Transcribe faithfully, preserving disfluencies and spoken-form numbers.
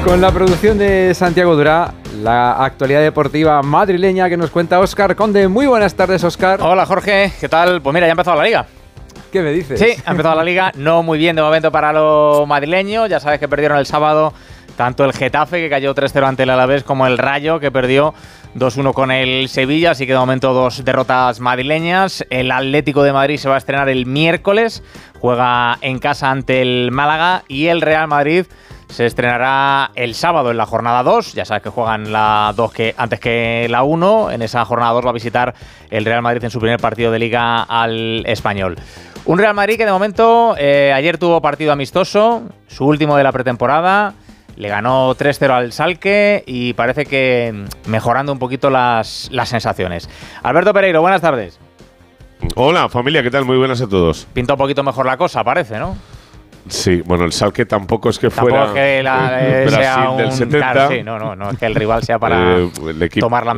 Con la producción de Santiago Durá, la actualidad deportiva madrileña que nos cuenta Óscar Conde. Muy buenas tardes, Óscar. Hola, Jorge. ¿Qué tal? Pues mira, ya ha empezado la Liga. ¿Qué me dices? Sí, ha empezado la Liga. No muy bien de momento para los madrileños. Ya sabes que perdieron el sábado tanto el Getafe, que cayó tres cero ante el Alavés, como el Rayo, que perdió dos uno con el Sevilla. Así que de momento dos derrotas madrileñas. El Atlético de Madrid se va a estrenar el miércoles. Juega en casa ante el Málaga. Y el Real Madrid se estrenará el sábado en la jornada dos. Ya sabes que juegan la dos que, antes que la uno. En esa jornada dos va a visitar el Real Madrid en su primer partido de Liga al Español. Un Real Madrid que de momento eh, ayer tuvo partido amistoso, su último de la pretemporada. Le ganó tres cero al Schalke y parece que mejorando un poquito las, las sensaciones. Alberto Pereiro, buenas tardes. Hola, familia, ¿qué tal? Muy buenas a todos. Pinta un poquito mejor la cosa, parece, ¿no? Sí, bueno, el Schalke tampoco es que tampoco fuera es que la, eh, Brasil sea un, del setenta. Claro, sí, no, no, no es que el rival sea para eh, el equipo, tomar la